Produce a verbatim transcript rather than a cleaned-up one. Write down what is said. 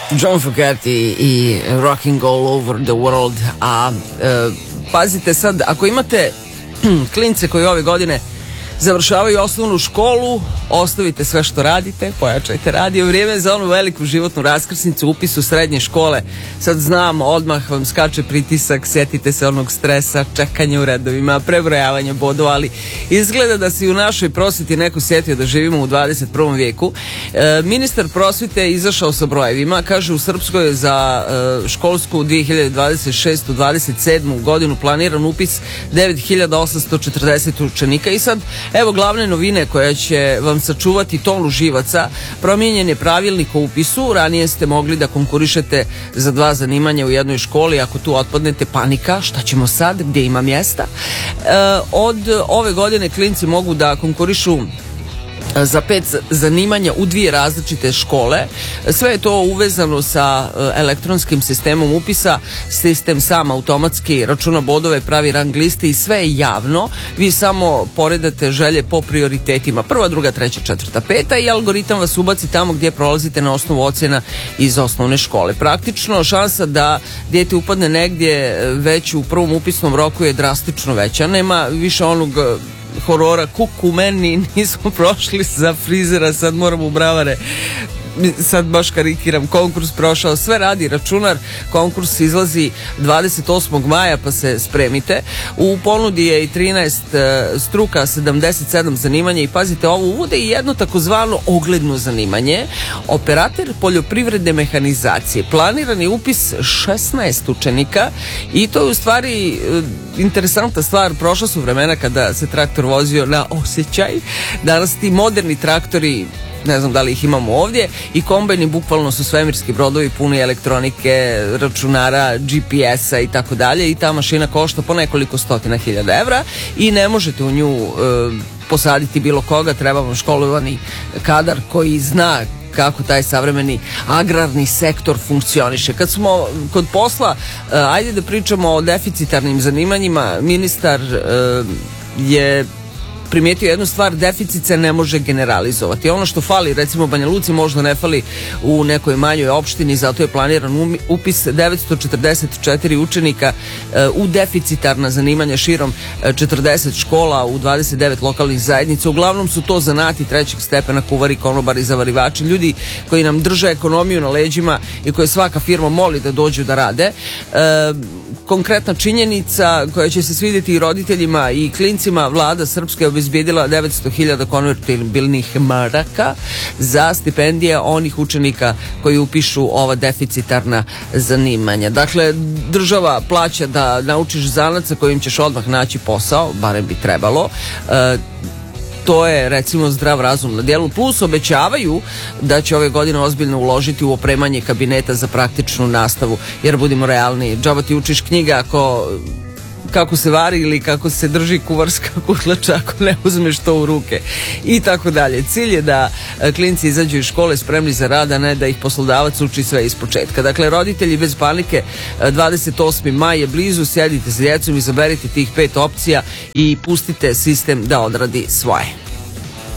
John Fogerty i Rocking All Over the World. A e, pazite sad, ako imate klince koji ove godine završavaju osnovnu školu, ostavite sve što radite, pojačajte radio. Vrijeme je za onu veliku životnu raskrsnicu, upis u srednje škole. Sad znam, odmah vam skače pritisak, sjetite se onog stresa, čekanja u redovima, prebrojavanja bodova, ali izgleda da se u našoj prosvjeti neko sjetio da živimo u dvadeset prvom vijeku. E, ministar prosvjete je izašao sa brojevima, kaže u Srpskoj za e, školsku dvije hiljade dvadeset šeste dvadeset sedmu godinu planiran upis devet hiljada osamsto četrdeset učenika. I sad evo glavne novine koje će vam sačuvati tonu živaca. Promijenjen je pravilnik o upisu. Ranije ste mogli da konkurišete za dva zanimanja u jednoj školi. Ako tu otpadnete, panika, šta ćemo sad, gdje ima mjesta? E, od ove godine klinci mogu da konkurišu za pet zanimanja u dvije različite škole. Sve je to uvezano sa elektronskim sistemom upisa. Sistem sam automatski računa bodove, pravi rang liste i sve je javno. Vi samo poredate želje po prioritetima. Prva, druga, treća, četvrta, peta i algoritam vas ubaci tamo gdje prolazite na osnovu ocjena iz osnovne škole. Praktično šansa da dijete upadne negdje već u prvom upisnom roku je drastično veća. Nema više onog horora, kuku meni, nismo prošli za frizera, sad moramo u bravare. Sad baš karikiram, konkurs prošao, sve radi računar, konkurs izlazi dvadeset osmog maja, pa se spremite. U ponudi je i trinaest struka, sedamdeset sedam zanimanja i pazite, ovo uvode i jedno takozvano ogledno zanimanje, operater poljoprivredne mehanizacije. Planirani upis šesnaest učenika i to je u stvari interesantna stvar. Prošla su vremena kada se traktor vozio na osjećaj, danas ti moderni traktori, ne znam da li ih imamo ovdje, i kombajni bukvalno su svemirski brodovi puni elektronike, računara, G P S-a i tako dalje, i ta mašina košta po nekoliko stotina hiljada evra i ne možete u nju e, posaditi bilo koga, treba vam školovani kadar koji zna kako taj savremeni agrarni sektor funkcioniše. Kad smo kod posla, e, ajde da pričamo o deficitarnim zanimanjima. Ministar e, je primijetio jednu stvar, deficit se ne može generalizovati. Ono što fali, recimo Banja Luci, možda ne fali u nekoj manjoj opštini, zato je planiran upis devetsto četrdeset četiri učenika u deficitarna zanimanja širom četrdeset škola u dvadeset devet lokalnih zajednica. Uglavnom su to zanati trećeg stepena, kuvari, konobari, zavarivači, ljudi koji nam drže ekonomiju na leđima i koje svaka firma moli da dođu da rade. E, konkretna činjenica koja će se svidjeti i roditeljima i klincima, vlada srpska je obezbijedila devetsto hiljada konvertibilnih maraka za stipendije onih učenika koji upišu ova deficitarna zanimanja. Dakle, država plaća da naučiš zanat sa kojim ćeš odmah naći posao, barem bi trebalo. E, To je recimo zdrav razum na djelu, plus obećavaju da će ove godine ozbiljno uložiti u opremanje kabineta za praktičnu nastavu, jer budimo realni, džaba ti učiš knjiga ako kako se vari ili kako se drži kuvarska kutlača ako ne uzmeš to u ruke i tako dalje. Cilj je da klinci izađu iz škole spremni za rad, a ne da ih poslodavac uči sve iz početka. Dakle, roditelji, bez panike, dvadeset osmi maj je blizu, sjedite s djecom, izaberite tih pet opcija i pustite sistem da odradi svoje.